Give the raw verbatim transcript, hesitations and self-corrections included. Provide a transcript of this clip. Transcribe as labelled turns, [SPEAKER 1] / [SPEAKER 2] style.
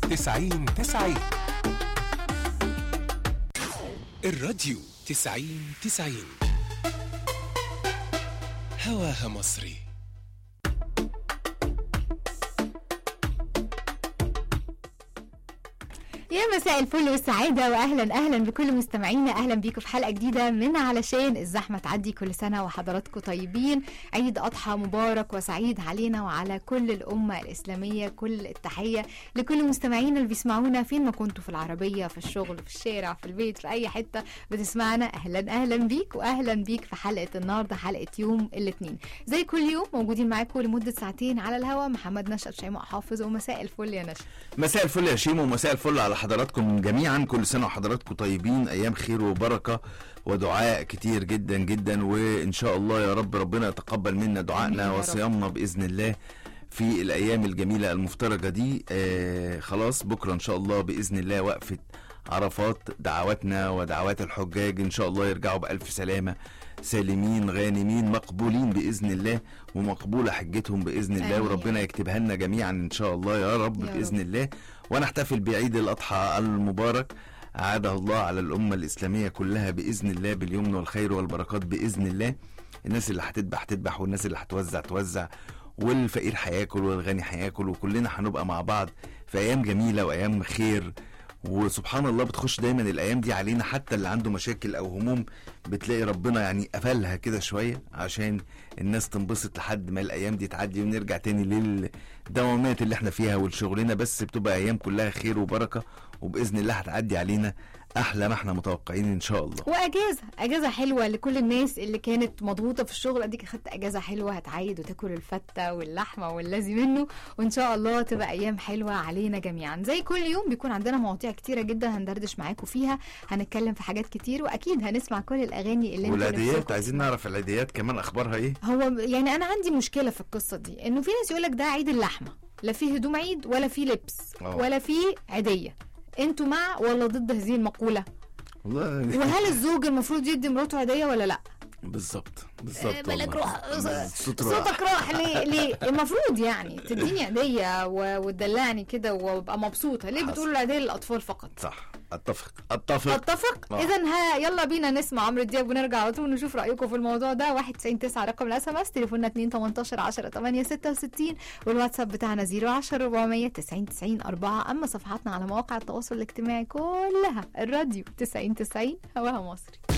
[SPEAKER 1] تسعين تسعين. الراديو تسعين تسعين هواها مصري.
[SPEAKER 2] يا مساء الفل والسعادة وأهلا أهلا بكل مستمعينا. أهلا بيكم في حلقة جديدة من علشان الزحمة تعدي. كل سنة وحضراتكم طيبين، عيد أضحى مبارك وسعيد علينا وعلى كل الأمة الإسلامية. كل التحية لكل مستمعينا اللي بيسمعونا فين ما كنتوا، في العربية، في الشغل، في الشارع، في البيت، في أي حتة بتسمعنا. أهلا أهلا بيك وأهلا بيك في حلقة النهاردة، حلقة يوم الاثنين. زي كل يوم موجودين معاكم لمدة ساعتين على الهواء محمد نشأت شيماء حافظ. ومساء الفل يا نشأت.
[SPEAKER 3] مساء الفل يا شيمو، ومساء الفل على حضراتكم جميعا. كل سنة وحضراتكم طيبين، أيام خير وبركة ودعاء كتير جدا جدا، وإن شاء الله يا رب ربنا يتقبل منا دعائنا وصيامنا بإذن الله في الأيام الجميلة المفترجة دي. آه خلاص بكرة إن شاء الله بإذن الله وقفة عرفات، دعواتنا ودعوات الحجاج إن شاء الله يرجعوا بألف سلامة، سالمين غانمين مقبولين بإذن الله، ومقبولة حجتهم بإذن الله، وربنا يكتبها لنا جميعا إن شاء الله يا رب يا بإذن رب. الله. ونحتفل بعيد الأضحى المبارك، أعاده الله على الأمة الإسلامية كلها بإذن الله باليمن والخير والبركات بإذن الله. الناس اللي هتذبح تذبح، والناس اللي هتوزع توزع، والفقير هياكل والغني هياكل، وكلنا هنبقى مع بعض في أيام جميلة وأيام خير. وسبحان الله بتخش دايما الايام دي علينا، حتى اللي عنده مشاكل او هموم بتلاقي ربنا يعني قفلها كده شويه عشان الناس تنبسط لحد ما الايام دي تعدي ونرجع تاني للدوامات اللي احنا فيها والشغلنا. بس بتبقى ايام كلها خير وبركه، وباذن الله هتعدي علينا احلى ما احنا متوقعين ان شاء الله.
[SPEAKER 2] واجازه اجازه حلوه لكل الناس اللي كانت مضغوطه في الشغل، اديك خدت اجازه حلوه هتعيد وتاكل الفته واللحمه واللازم منه، وان شاء الله تبقى ايام حلوه علينا جميعا. زي كل يوم بيكون عندنا مواضيع كتيره جدا هندردش معاكم فيها، هنتكلم في حاجات كتير، واكيد هنسمع كل الاغاني اللي انتوا
[SPEAKER 3] والعيديات عايزين نعرف العيديات كمان اخبارها ايه.
[SPEAKER 2] هو يعني انا عندي مشكله في القصه دي، انه في ناس يقولك ده عيد اللحمه، لا فيه هدوم عيد ولا فيه لبس أوه. ولا فيه عيديه. انتوا مع ولا ضد هذه المقوله؟ والله وهل الزوج المفروض يدي مراته عيديه ولا لا؟
[SPEAKER 3] بالظبط بالظبط.
[SPEAKER 2] بالك روح صوتك راح ليه ليه المفروض يعني تديني عيديه وتدلعني كده وابقى مبسوطه. ليه بتقولوا العيديه للاطفال فقط؟
[SPEAKER 3] صح، اتفق اتفق
[SPEAKER 2] اتفق. اذا ها يلا بينا نسمع عمرو دياب ونرجع على طول نشوف رايكم في الموضوع ده. واحد تسعين تسعة رقم الاس ام اس، تليفوننا اتنين تمنتاشر عشرة تمانية ستة وستين، والواتساب بتاعنا صفر عشرة أربعمية تسعين تسعين أربعة. اما صفحاتنا على مواقع التواصل الاجتماعي كلها الراديو تسعين تسعين هواها مصري.